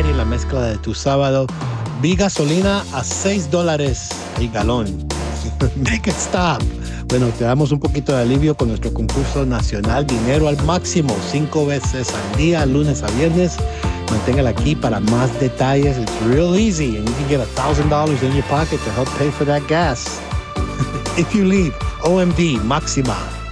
y la mezcla de tu sábado. Vi gasolina a $6 el galón. Make it stop. Bueno, te damos un poquito de alivio con nuestro concurso nacional Dinero al Máximo, 5 veces al día, lunes a viernes. Manténgala aquí para más detalles. It's real easy and you can get $1,000 in your pocket to help pay for that gas. If you leave, OMD, Máxima.